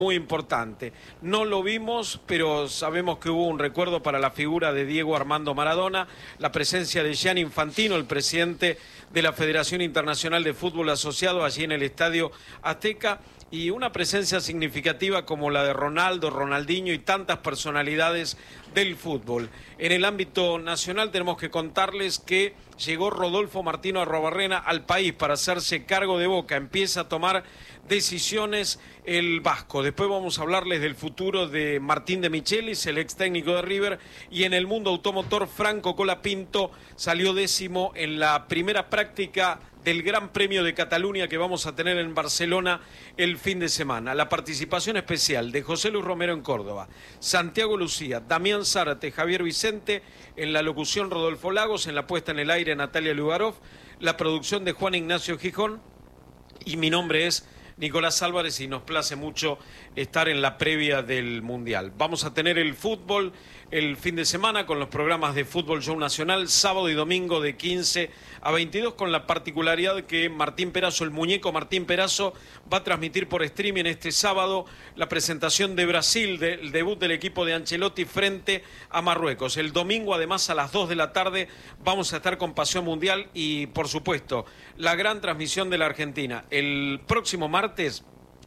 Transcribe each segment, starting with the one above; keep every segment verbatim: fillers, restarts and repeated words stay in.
Muy importante. No lo vimos, pero sabemos que hubo un recuerdo para la figura de Diego Armando Maradona, la presencia de Gianni Infantino, el presidente de la Federación Internacional de Fútbol Asociado, allí en el Estadio Azteca, y una presencia significativa como la de Ronaldo, Ronaldinho y tantas personalidades del fútbol. En el ámbito nacional tenemos que contarles que llegó Rodolfo Martino Arruabarrena al país para hacerse cargo de Boca, empieza a tomar decisiones el vasco. Después vamos a hablarles del futuro de Martín de Michelis, el ex técnico de River, y en el mundo automotor Franco Colapinto salió décimo en la primera práctica del Gran Premio de Cataluña que vamos a tener en Barcelona el fin de semana. La participación especial de José Luis Romero en Córdoba, Santiago Lucía, Damián Zárate, Javier Vicente, en la locución Rodolfo Lagos, en la puesta en el aire Natalia Lugarov, la producción de Juan Ignacio Gijón, y mi nombre es Nicolás Álvarez y nos place mucho estar en la previa del Mundial. Vamos a tener el fútbol el fin de semana con los programas de Fútbol Show Nacional, sábado y domingo de quince a veintidós, con la particularidad que Martín Perazo, el muñeco Martín Perazo, va a transmitir por streaming este sábado la presentación de Brasil, del debut del equipo de Ancelotti frente a Marruecos. El domingo, además, a las dos de la tarde, vamos a estar con Pasión Mundial y, por supuesto, la gran transmisión de la Argentina. El próximo martes,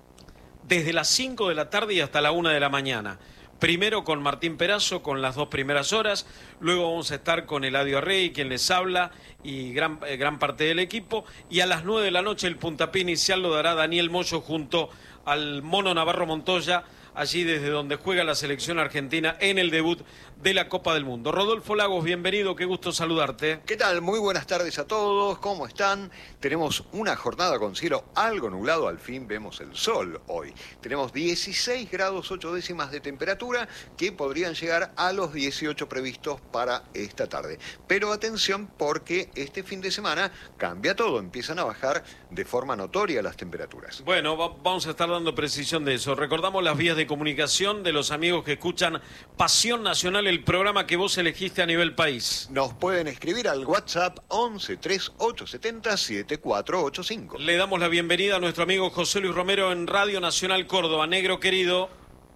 desde las cinco de la tarde y hasta la una de la mañana. Primero con Martín Perazo, con las dos primeras horas, luego vamos a estar con Eladio Arrey, quien les habla, y gran, eh, gran parte del equipo, y a las nueve de la noche el puntapié inicial lo dará Daniel Moyo junto al Mono Navarro Montoya, allí desde donde juega la selección argentina en el debut de la Copa del Mundo. Rodolfo Lagos, bienvenido, qué gusto saludarte. ¿Qué tal? Muy buenas tardes a todos, ¿cómo están? Tenemos una jornada con cielo algo nublado, al fin vemos el sol hoy. Tenemos dieciséis grados ocho décimas de temperatura que podrían llegar a los dieciocho previstos para esta tarde. Pero atención porque este fin de semana cambia todo, empiezan a bajar de forma notoria las temperaturas. Bueno, va, vamos a estar dando precisión de eso. Recordamos las vías de comunicación de los amigos que escuchan Pasión Nacional, el programa que vos elegiste a nivel país. Nos pueden escribir al WhatsApp once treinta y ocho setenta setenta y cuatro ochenta y cinco. Le damos la bienvenida a nuestro amigo José Luis Romero en Radio Nacional Córdoba. Negro querido.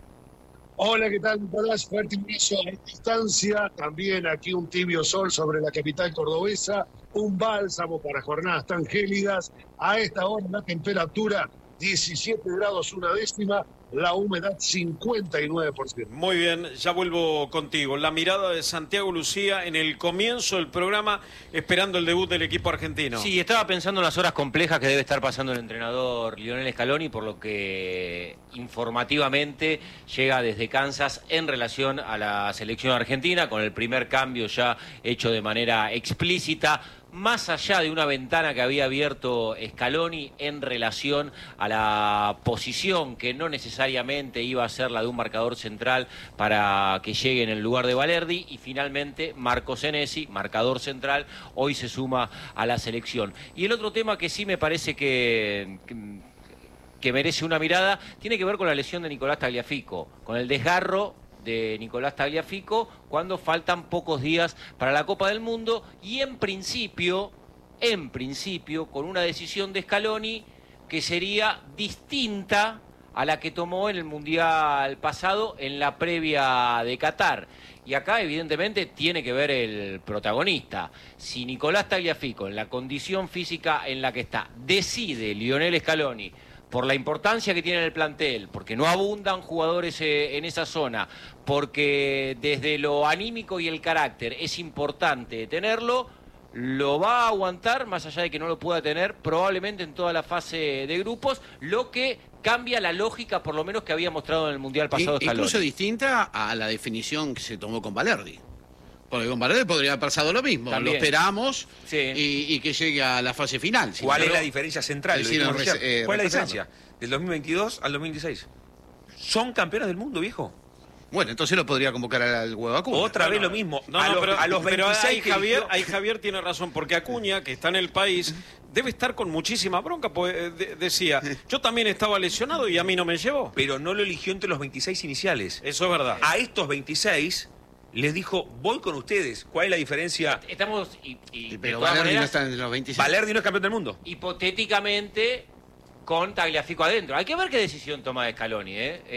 Hola, ¿qué tal, Nicolás? Fuerte abrazo a distancia. También aquí un tibio sol sobre la capital cordobesa. Un bálsamo para jornadas tan gélidas. A esta hora la temperatura diecisiete grados una décima. La humedad cincuenta y nueve por ciento. Muy bien, ya vuelvo contigo. La mirada de Santiago Lucía en el comienzo del programa, esperando el debut del equipo argentino. Sí, estaba pensando en las horas complejas que debe estar pasando el entrenador Lionel Scaloni, por lo que informativamente llega desde Kansas en relación a la selección argentina, con el primer cambio ya hecho de manera explícita, más allá de una ventana que había abierto Scaloni en relación a la posición que no necesariamente iba a ser la de un marcador central para que llegue en el lugar de Balerdi, y finalmente Marco Senesi, marcador central, hoy se suma a la selección. Y el otro tema que sí me parece que... que que merece una mirada, tiene que ver con la lesión de Nicolás Tagliafico, con el desgarro de Nicolás Tagliafico cuando faltan pocos días para la Copa del Mundo, y en principio, en principio, con una decisión de Scaloni que sería distinta a la que tomó en el Mundial pasado en la previa de Qatar. Y acá, evidentemente, tiene que ver el protagonista. Si Nicolás Tagliafico, en la condición física en la que está, decide Lionel Scaloni, por la importancia que tiene el plantel, porque no abundan jugadores eh, en esa zona, porque desde lo anímico y el carácter es importante tenerlo, lo va a aguantar, más allá de que no lo pueda tener probablemente en toda la fase de grupos, lo que cambia la lógica, por lo menos, que había mostrado en el Mundial pasado. I, incluso distinta a la definición que se tomó con Balerdi. Porque con Balerdi podría haber pasado lo mismo. También. Lo esperamos, sí. y, y que llegue a la fase final. Si ¿Cuál no, es la diferencia central? Decir, lo res, eh, ¿Cuál es la diferencia del dos mil veintidós al dos mil dieciséis? Son campeones del mundo, viejo. Bueno, entonces lo podría convocar al huevo Acuña. Otra no, vez no. lo mismo. No, a, no, los, pero, a los veintiséis pero ahí Javier, eligió... ahí Javier tiene razón, porque Acuña, que está en el país, debe estar con muchísima bronca, pues de, decía, yo también estaba lesionado y a mí no me llevó. Pero no lo eligió entre los veintiséis iniciales. Eso es verdad. A estos veintiséis les dijo, voy con ustedes. ¿Cuál es la diferencia? Estamos... Y, y, pero Balerdi no está en los veintiséis. Balerdi no es campeón del mundo. Hipotéticamente... con Tagliafico adentro. Hay que ver qué decisión toma Scaloni, ¿eh?